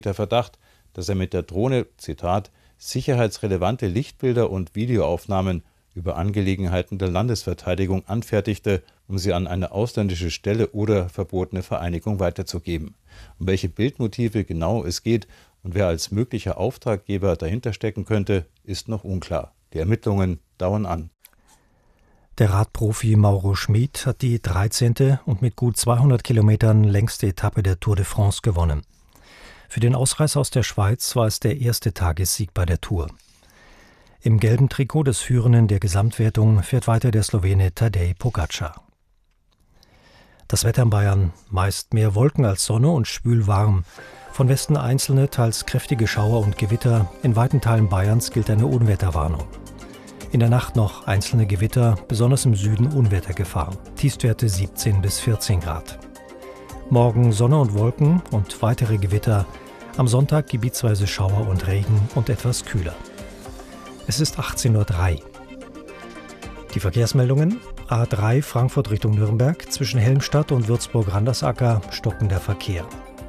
Der Verdacht, dass er mit der Drohne, Zitat, sicherheitsrelevante Lichtbilder und Videoaufnahmen über Angelegenheiten der Landesverteidigung anfertigte, um sie an eine ausländische Stelle oder verbotene Vereinigung weiterzugeben. Um welche Bildmotive genau es geht und wer als möglicher Auftraggeber dahinter stecken könnte, ist noch unklar. Die Ermittlungen dauern an. Der Radprofi Mauro Schmid hat die 13. und mit gut 200 Kilometern längste Etappe der Tour de France gewonnen. Für den Ausreißer aus der Schweiz war es der erste Tagessieg bei der Tour. Im gelben Trikot des Führenden der Gesamtwertung fährt weiter der Slowene Tadej Pogačar. Das Wetter in Bayern: meist mehr Wolken als Sonne und schwül warm. Von Westen einzelne, teils kräftige Schauer und Gewitter. In weiten Teilen Bayerns gilt eine Unwetterwarnung. In der Nacht noch einzelne Gewitter, besonders im Süden Unwettergefahr. Tiefstwerte 17 bis 14 Grad. Morgen Sonne und Wolken und weitere Gewitter. Am Sonntag gebietsweise Schauer und Regen und etwas kühler. Es ist 18:03 Uhr. Die Verkehrsmeldungen: A3 Frankfurt Richtung Nürnberg, zwischen Helmstadt und Würzburg-Randersacker stockender Verkehr.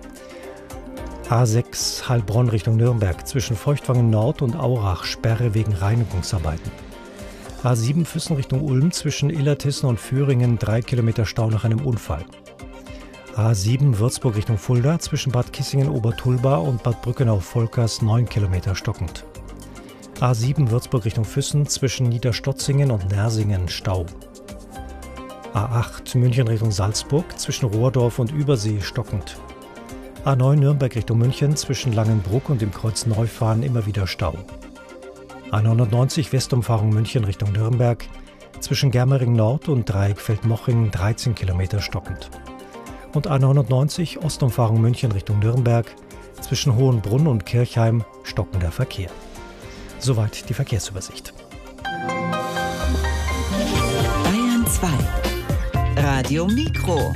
A6 Heilbronn Richtung Nürnberg, zwischen Feuchtwangen Nord und Aurach Sperre wegen Reinigungsarbeiten. A7 Füssen Richtung Ulm, zwischen Illertissen und Führingen 3 Kilometer Stau nach einem Unfall. A7 Würzburg Richtung Fulda, zwischen Bad Kissingen-Obertulba und Bad Brückenau-Volkers 9 Kilometer stockend. A7 Würzburg Richtung Füssen, zwischen Niederstotzingen und Nersingen Stau. A8 München Richtung Salzburg, zwischen Rohrdorf und Übersee stockend. A9 Nürnberg Richtung München, zwischen Langenbruck und dem Kreuz Neufahren immer wieder Stau. A99 Westumfahrung München Richtung Nürnberg, zwischen Germering Nord und Dreieckfeld-Moching 13 Kilometer stockend. Und A99 Ostumfahrung München Richtung Nürnberg, zwischen Hohenbrunn und Kirchheim stockender Verkehr. Soweit die Verkehrsübersicht. Bayern 2 Radio Mikro.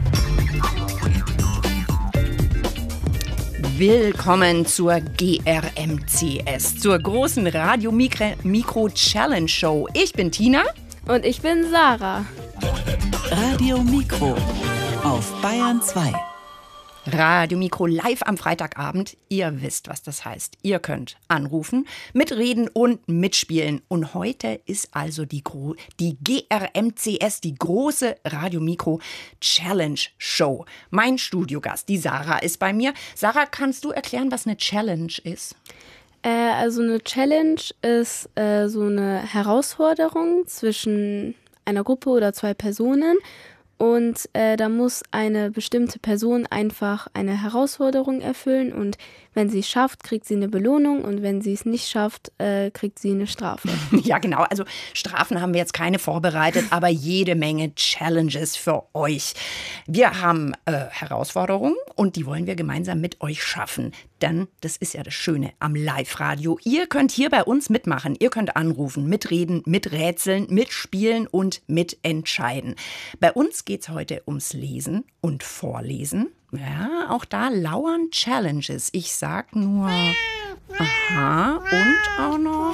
Willkommen zur GRMCS, zur großen Radio Mikro Challenge Show. Ich bin Tina. Und ich bin Sarah. Radio Mikro auf Bayern 2. Radio Mikro live am Freitagabend. Ihr wisst, was das heißt. Ihr könnt anrufen, mitreden und mitspielen. Und heute ist also die GRMCS, die große Radio Mikro Challenge Show. Mein Studiogast, die Sarah, ist bei mir. Sarah, kannst du erklären, was eine Challenge ist? Also eine Challenge ist so eine Herausforderung zwischen einer Gruppe oder zwei Personen. Und da muss eine bestimmte Person einfach eine Herausforderung erfüllen. Und wenn sie es schafft, kriegt sie eine Belohnung. Und wenn sie es nicht schafft, kriegt sie eine Strafe. Ja, genau. Also Strafen haben wir jetzt keine vorbereitet, aber jede Menge Challenges für euch. Wir haben Herausforderungen und die wollen wir gemeinsam mit euch schaffen. Denn das ist ja das Schöne am Live-Radio. Ihr könnt hier bei uns mitmachen. Ihr könnt anrufen, mitreden, miträtseln, mitspielen und mitentscheiden. Bei uns geht es heute ums Lesen und Vorlesen. Ja, auch da lauern Challenges. Ich sag nur aha und auch noch.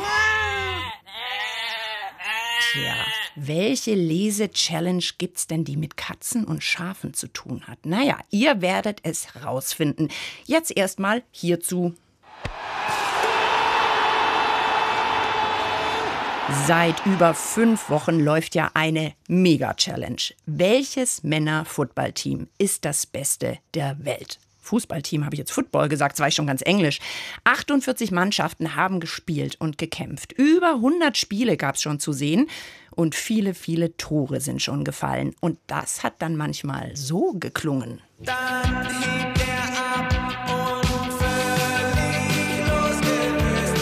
Tja, welche Lese-Challenge gibt's denn, die mit Katzen und Schafen zu tun hat? Naja, ihr werdet es rausfinden. Jetzt erstmal hierzu. Seit über 5 Wochen läuft ja eine Mega-Challenge. Welches Männer-Football-Team ist das Beste der Welt? Fußballteam habe ich jetzt Football gesagt, das war ich schon ganz englisch. 48 Mannschaften haben gespielt und gekämpft. Über 100 Spiele gab es schon zu sehen und viele, viele Tore sind schon gefallen. Und das hat dann manchmal so geklungen. Dann hebt er ab und völlig losgelöst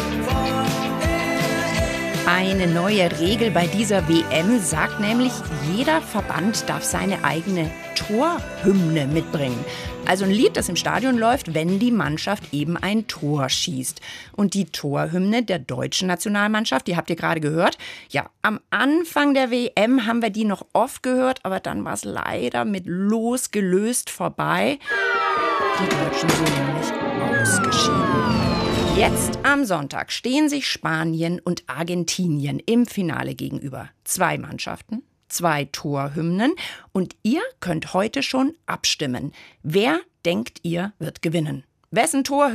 von Eine neue Regel bei dieser WM sagt nämlich, jeder Verband darf seine eigene Torhymne mitbringen. Also ein Lied, das im Stadion läuft, wenn die Mannschaft eben ein Tor schießt. Und die Torhymne der deutschen Nationalmannschaft, die habt ihr gerade gehört. Ja, am Anfang der WM haben wir die noch oft gehört, aber dann war es leider mit losgelöst vorbei. Die Deutschen sind nämlich ausgeschieden. Jetzt am Sonntag stehen sich Spanien und Argentinien im Finale gegenüber. 2 Mannschaften. 2 Torhymnen und ihr könnt heute schon abstimmen. Wer denkt ihr wird gewinnen? Wessen Tor